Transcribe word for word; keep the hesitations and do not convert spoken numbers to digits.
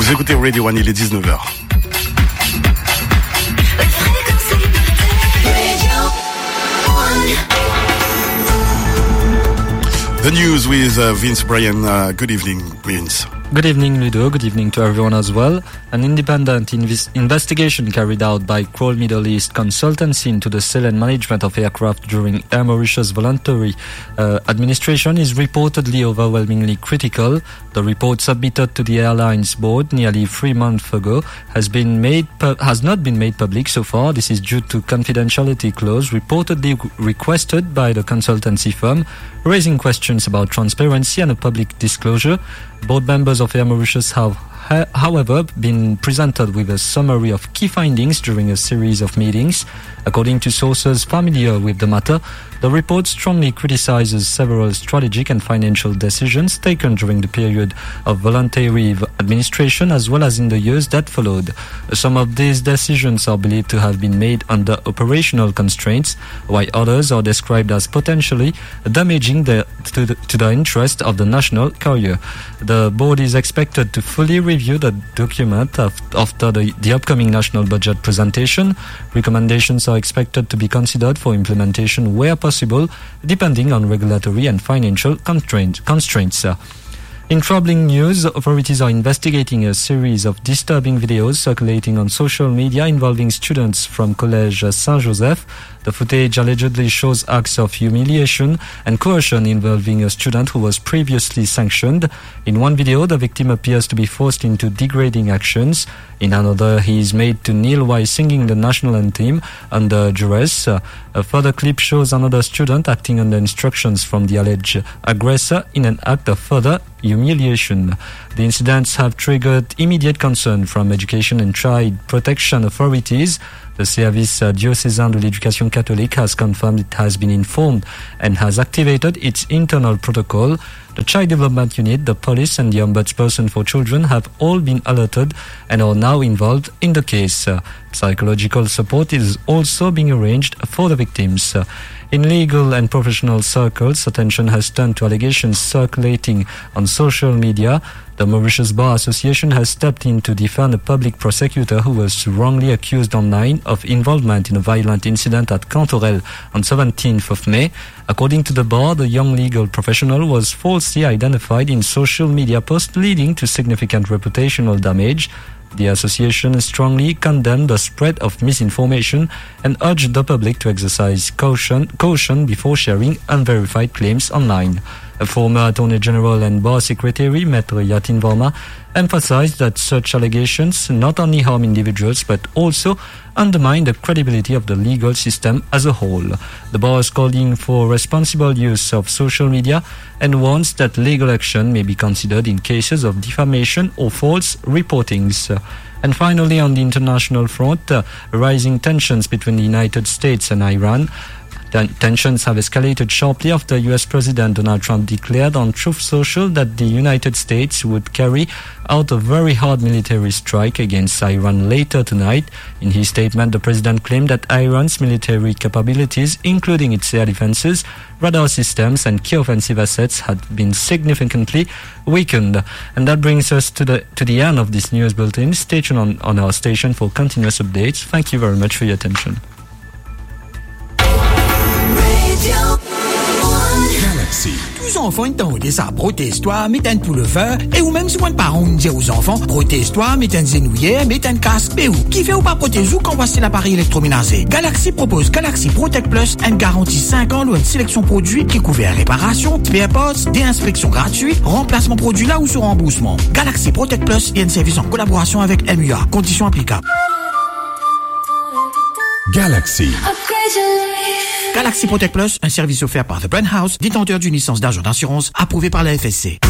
Vous écoutez Radio One, il est dix-neuf heures. The news with uh, Vince Bryan. Uh, good evening, Vince. Good evening, Ludo. Good evening to everyone as well. An independent inv- investigation carried out by Kroll Middle East Consultancy into the sale and management of aircraft during Air Mauritius voluntary uh, administration is reportedly overwhelmingly critical. The report submitted to the airlines board nearly three months ago has been made pu- has not been made public so far. This is due to confidentiality clause reportedly requested by the consultancy firm, raising questions about transparency and a public disclosure. Board members of Air Mauritius have, ha- however, been presented with a summary of key findings during a series of meetings. According to sources familiar with the matter, the report strongly criticizes several strategic and financial decisions taken during the period of voluntary administration as well as in the years that followed. Some of these decisions are believed to have been made under operational constraints, while others are described as potentially damaging the, to, the, to the interest of the national carrier. The board is expected to fully review the document after the, the upcoming national budget presentation. Recommendations are expected to be considered for implementation where possible, depending on regulatory and financial constraint, constraints. In troubling news, authorities are investigating a series of disturbing videos circulating on social media involving students from Collège Saint-Joseph. The footage allegedly shows acts of humiliation and coercion involving a student who was previously sanctioned. In one video, the victim appears to be forced into degrading actions. In another, he is made to kneel while singing the national anthem under duress. Uh, a further clip shows another student acting under instructions from the alleged aggressor in an act of further humiliation. The incidents have triggered immediate concern from education and child protection authorities. The Service Diocésain de l'Éducation Catholique has confirmed it has been informed and has activated its internal protocol. The Child Development Unit, the police and the Ombudsperson for Children have all been alerted and are now involved in the case. Uh, psychological support is also being arranged for the victims. Uh, in legal and professional circles, attention has turned to allegations circulating on social media. The Mauritius Bar Association has stepped in to defend a public prosecutor who was wrongly accused online of involvement in a violent incident at Cantorel on seventeenth of May. According to the bar, the young legal professional was falsely identified in social media posts leading to significant reputational damage. The association strongly condemned the spread of misinformation and urged the public to exercise caution, caution before sharing unverified claims online. A former Attorney General and Bar Secretary, Maître Yatin Verma, emphasized that such allegations not only harm individuals but also undermine the credibility of the legal system as a whole. The bar is calling for responsible use of social media and warns that legal action may be considered in cases of defamation or false reportings. And finally, on the international front, uh, rising tensions between the United States and Iran. Tensions have escalated sharply after U S President Donald Trump declared on Truth Social that the United States would carry out a very hard military strike against Iran later tonight. In his statement, the president claimed that Iran's military capabilities, including its air defenses, radar systems and key offensive assets, had been significantly weakened. And that brings us to the to the end of this news bulletin. Stay tuned on, on our station for continuous updates. Thank you very much for your attention. Galaxy. Tous enfants entendent ça, protège-toi, mets un pour le feu, et ou même si un parent dit aux enfants, protège-toi, mets un zénouillère, mets un casque, mais où, qui fait ou pas protéger ou quand voici l'appareil électroménager. Galaxy propose Galaxy Protect Plus, une garantie cinq ans ou une sélection produit qui couvre réparation, spare parts, des inspections gratuites, remplacement produit là ou sur remboursement. Galaxy Protect Plus est un service en collaboration avec M U A. Conditions applicables. Galaxy. Galaxy Protect Plus, un service offert par The Brand House, détenteur d'une licence d'agent d'assurance approuvée par la F S C.